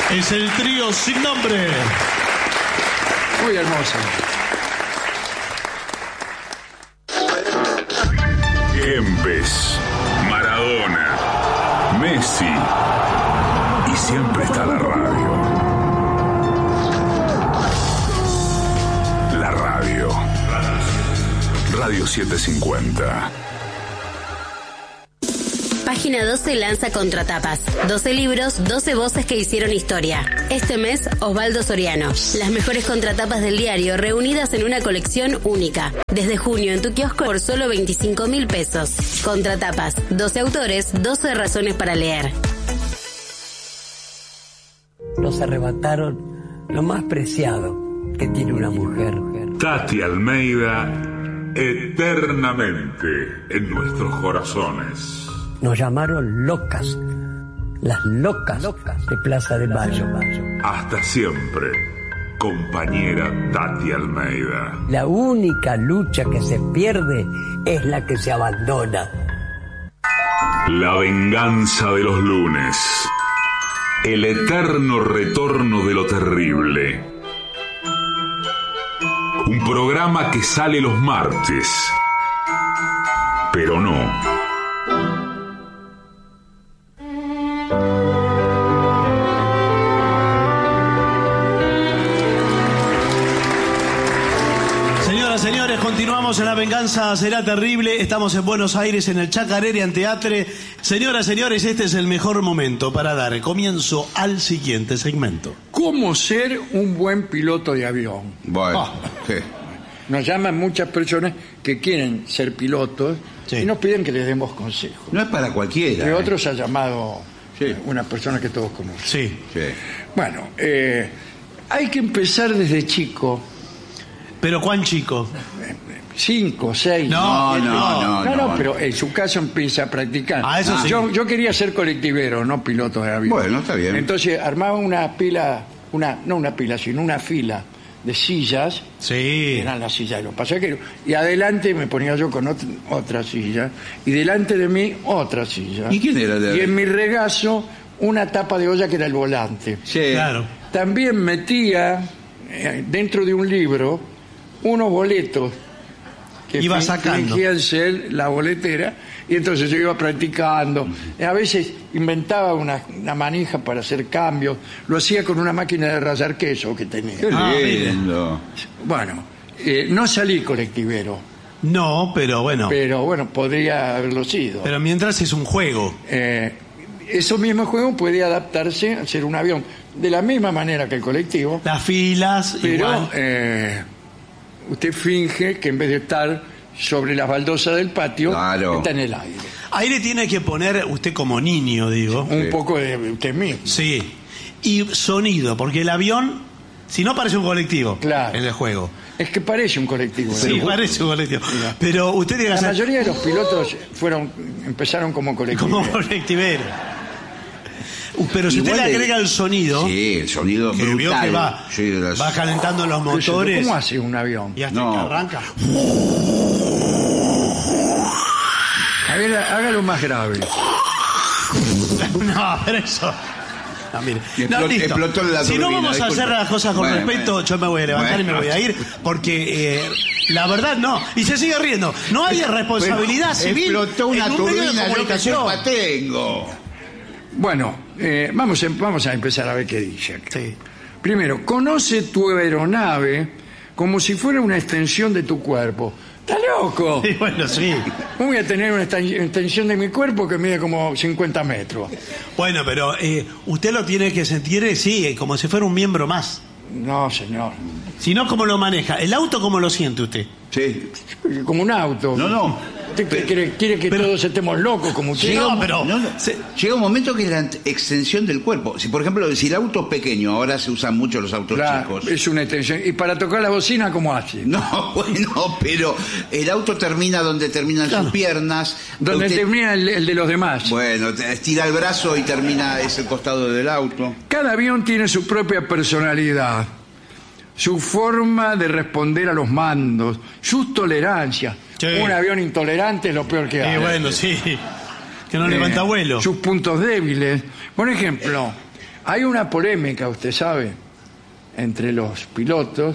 Es el trío Sin Nombre. Muy hermoso. Kempes, Maradona, Messi y siempre está la radio. La radio. Radio 750. Página 12 lanza Contratapas. 12 libros, 12 voces que hicieron historia. Este mes, Osvaldo Soriano. Las mejores contratapas del diario reunidas en una colección única. Desde junio en tu kiosco por solo 25.000 pesos. Contratapas. 12 autores, 12 razones para leer. Nos arrebataron lo más preciado que tiene una mujer. Tati Almeida, eternamente en nuestros corazones. Nos llamaron locas, las locas de Plaza de Mayo. Hasta siempre, compañera Tati Almeida. La única lucha que se pierde es la que se abandona. La venganza de los lunes. El eterno retorno de lo terrible. Un programa que sale los martes, pero no. Señores, continuamos en La Venganza Será Terrible. Estamos en Buenos Aires, en el Chacarerian Teatre. Señoras, señores, este es el mejor momento para dar comienzo al siguiente segmento. ¿Cómo ser un buen piloto de avión? Bueno, sí. Nos llaman muchas personas que quieren ser pilotos y nos piden que les demos consejos. No es para cualquiera. De otros ha llamado una persona que todos conocen. Sí. Bueno, hay que empezar desde chico. ¿Pero cuán chico? 5, 6. No, pero en su caso empieza a practicar. Eso sí. Yo quería ser colectivero, no piloto de avión. Bueno, está bien. Entonces armaba una fila de sillas. Sí. Eran las sillas de los pasajeros. Y adelante me ponía yo con otra silla. Y delante de mí otra silla. ¿Y quién era? Y en mi regazo una tapa de olla que era el volante. Sí. Claro. También metía dentro de un libro unos boletos que iba sacando. fingían ser la boletera, y entonces yo iba practicando. A veces inventaba una manija para hacer cambios. Lo hacía con una máquina de rallar queso que tenía. Qué lindo. Bueno, no salí colectivero. No, pero bueno. Pero bueno, podría haberlo sido. Pero mientras es un juego. Esos mismos juegos puede adaptarse a ser un avión de la misma manera que el colectivo. Las filas, pero igual. Usted finge que en vez de estar sobre las baldosas del patio, claro, está en el aire. Aire tiene que poner usted como niño, digo. Un poco de usted mismo. Sí. Y sonido, porque el avión, si no, parece un colectivo. Claro. En el juego. Es que parece un colectivo. Sí, parece un colectivo. Mira. Pero usted tiene que hacer... La mayoría de los pilotos empezaron como colectiveros. Como colectiveros. Pero si usted le agrega el sonido... Sí, el sonido que brutal. Vio que va calentando los motores. ¿Cómo hace un avión? Y hasta que arranca. A ver, hágalo más grave. No, pero eso... No, mire. Explotó la si no turbina, vamos a hacer las cosas con respeto, yo me voy a levantar y me voy a ir, porque la verdad no. Y se sigue riendo. No hay responsabilidad civil. Explotó una en un medio de turbina, yo que comunicación. tengo. Bueno, vamos a empezar a ver qué dice. Sí. Primero, conoce tu aeronave como si fuera una extensión de tu cuerpo. ¡Está loco! Sí, bueno, sí. Voy a tener una extensión de mi cuerpo que mide como 50 metros. Bueno, pero usted lo tiene que sentir, sí, como si fuera un miembro más. No, señor. Si no, ¿cómo lo maneja? ¿El auto cómo lo siente usted? Sí. Como un auto. No. ¿Quiere que todos estemos locos como usted? Llega un momento que es la extensión del cuerpo. Si, por ejemplo, si el auto es pequeño, ahora se usan mucho los autos chicos. Es una extensión. ¿Y para tocar la bocina cómo hace? No, bueno, pero el auto termina donde terminan sus piernas. Donde termina el de los demás. Bueno, estira el brazo y termina ese costado del auto. Cada avión tiene su propia personalidad, su forma de responder a los mandos, sus tolerancias. Sí. Un avión intolerante es lo peor que hay. Bueno, sí. Que no levanta vuelo. Sus puntos débiles. Por ejemplo, hay una polémica, usted sabe, entre los pilotos,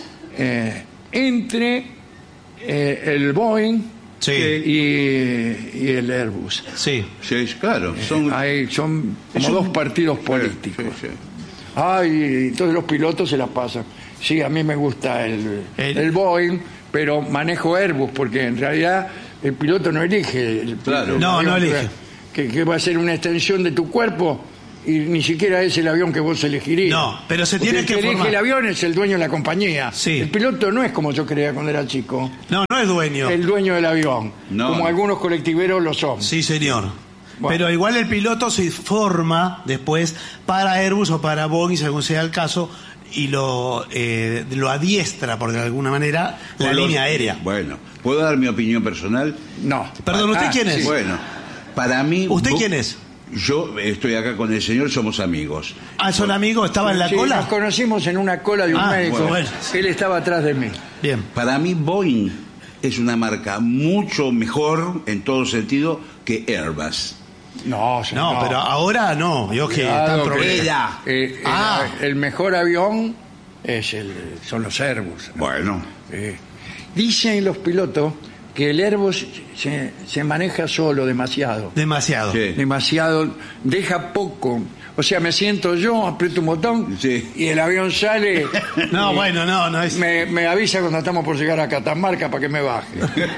entre el Boeing Sí. y el Airbus. Sí. Sí, claro. Son Como dos partidos políticos. Sí, sí. Ay, todos los pilotos se la pasan. Sí, a mí me gusta el Boeing, pero manejo Airbus, porque en realidad el piloto no elige. Claro. No avión elige. Que va a ser una extensión de tu cuerpo y ni siquiera es el avión que vos elegirías. No, pero se Porque tiene el que elige formar. el avión es el dueño de la compañía. Sí. El piloto no es como yo creía cuando era chico, No es dueño. el dueño del avión, No. como algunos colectiveros lo son. Sí, señor. Bueno. Pero igual el piloto se forma después para Airbus o para Boeing, según sea el caso, y lo adiestra, por de alguna manera, la Con los- línea aérea. Bueno, ¿puedo dar mi opinión personal? No. Perdón, ¿usted quién es? sí. Bueno, para mí... ¿Usted quién es? Yo estoy acá con el señor, somos amigos. Ah, son amigos, estaba en la Sí, cola. nos conocimos en una cola de un Ah, médico. bueno. Él estaba atrás de mí. Bien. Para mí Boeing es una marca mucho mejor en todo sentido que Airbus. No, señor, No, pero ahora no. Yo que Cuidado, están que, problemas. Ah. el mejor avión son los Airbus. Bueno, Dicen los pilotos que el Airbus se maneja solo demasiado. Demasiado. sí. Demasiado, deja poco. O sea, me siento yo, aprieto un botón Sí. y el avión sale. No, y bueno, no es. me avisa cuando estamos por llegar a Catamarca para que me baje.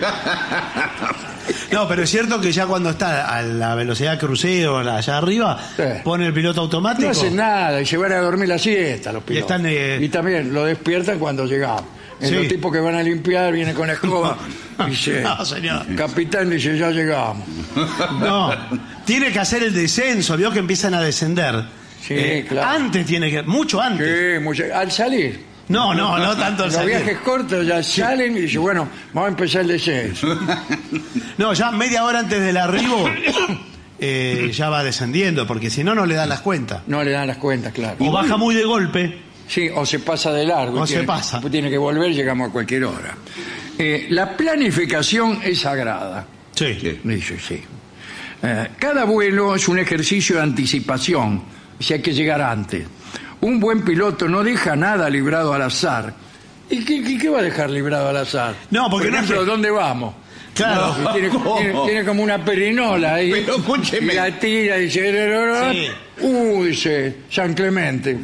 No, pero es cierto que ya cuando está a la velocidad crucero, allá arriba, Sí. pone el piloto automático. No hacen nada y se van a dormir la siesta los pilotos. están, Y también lo despiertan cuando llegamos. Sí. Los tipos que van a limpiar vienen con la escoba. Dice, No, señor. capitán, dice, ya llegamos. No, tiene que hacer el descenso, vio que empiezan a descender. Sí, claro. Antes tiene que, mucho antes. Sí, al salir. No tanto al Los salir. viajes cortos ya salen y dice, bueno, vamos a empezar el descenso. No, ya media hora antes del arribo ya va descendiendo, porque si no, no le dan las cuentas. No le dan las cuentas, claro. O baja muy de golpe. Sí, o se pasa de largo. O se pasa. Tiene que volver, llegamos a cualquier hora. La planificación es sagrada. Sí. Sí. Dice, sí. Cada vuelo es un ejercicio de anticipación, si hay que llegar antes. Un buen piloto no deja nada librado al azar. ¿Y qué va a dejar librado al azar? No, porque Por no es ejemplo, que- ¿dónde vamos? Claro. No, tiene como una perinola ahí. Pero escúcheme. Y la tira y dice... Sí. Dice San Clemente.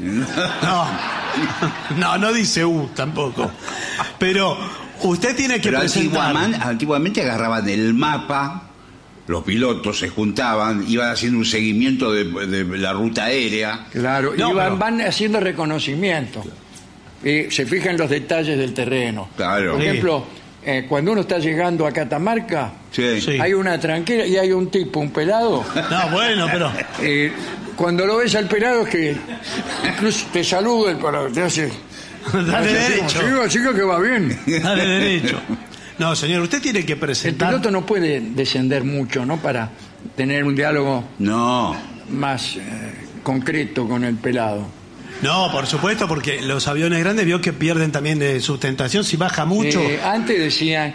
No dice tampoco. Pero usted tiene que Pero presentar. antiguamente agarraban el mapa, los pilotos se juntaban, iban haciendo un seguimiento de la ruta aérea. Claro, No, y pero- van haciendo reconocimiento. Y se fijan los detalles del terreno. Claro. Por Sí. ejemplo, cuando uno está llegando a Catamarca, Sí. Sí. hay una tranquila y hay un tipo, un pelado. No, bueno, pero. Cuando lo ves al pelado es que incluso te saluda el pelado, te hace... Dale hace así derecho. como, chico, que va bien. Dale derecho. No, señor, usted tiene que El presentar. piloto no puede descender mucho, ¿no? Para tener un diálogo No, más concreto con el pelado. No, por supuesto, porque los aviones grandes vio que pierden también de sustentación si baja mucho. Antes decían,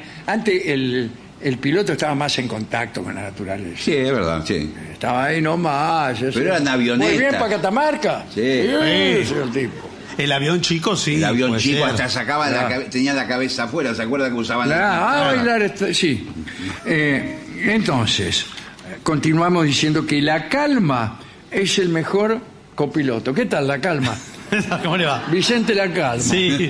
el piloto estaba más en contacto con la naturaleza. sí, es verdad, sí. Estaba ahí nomás. Pero eran avionetas. Muy bien para Catamarca. Sí. Ese el tipo. El avión chico, sí. El avión puede chico ser. hasta sacaba Claro. tenía la cabeza afuera, ¿se acuerda que usaban Bailar, sí. Entonces, continuamos diciendo que la calma es el mejor copiloto. ¿Qué tal la calma? ¿Cómo le va? Vicente la calma. Sí.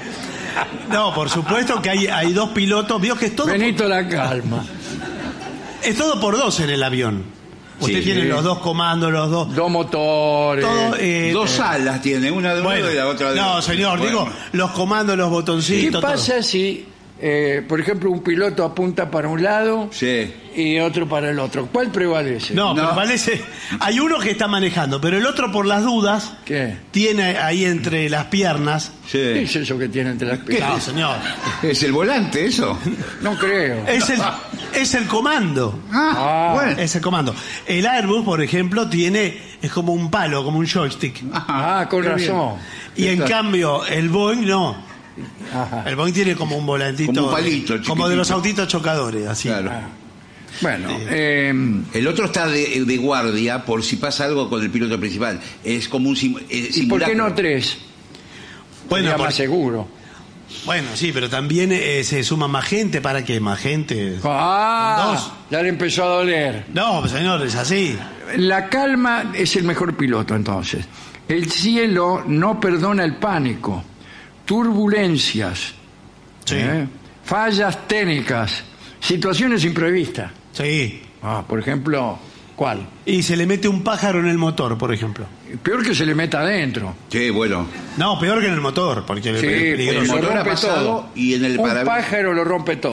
No, por supuesto que hay dos pilotos. Vio que es todo, Benito la calma. es todo por dos en el avión. Usted Sí. tiene los dos comandos, los dos. Dos motores. Todo, Dos alas tiene, una de uno bueno, y la otra de no, otro. señor, Bueno. digo, los comandos, los ¿Qué botoncitos. pasa si, por ejemplo, un piloto apunta para un lado Sí. y otro para el otro? ¿Cuál prevalece? No, No. pero parece. Hay uno que está manejando, pero el otro, por las dudas, ¿Qué? tiene ahí entre las piernas. ¿Qué Sí. es eso que tiene entre las No, piernas? señor. ¿Es el volante eso? No creo. Es el comando. Ah. Bueno. Es el comando. El Airbus, por ejemplo, es como un palo, como un joystick. Con Qué bien. razón. Y en Está. cambio, el Boeing no. Ajá. El Boeing tiene como un volantito. Como un palito Como de los chiquitito. autitos chocadores, así. Claro. Bueno, El otro está de guardia por si pasa algo con el piloto principal. Es como un ¿y por qué no 3? Bueno, Sería más seguro. Bueno, sí, pero también se suma más gente. ¿Para qué? Más gente. Ah, Dos. ya le empezó a doler. No, señor, es así. La calma es el mejor piloto, entonces. El cielo no perdona el pánico. Turbulencias. Sí. Fallas técnicas. Situaciones imprevistas. Sí. Por ejemplo, ¿cuál? Y se le mete un pájaro en el motor, por ejemplo. Peor que se le meta adentro. Sí, bueno. No, peor que en el motor, porque Sí, es peligroso. porque El motor ha rompe pasado todo. y en el Un parabrisas. pájaro lo rompe todo.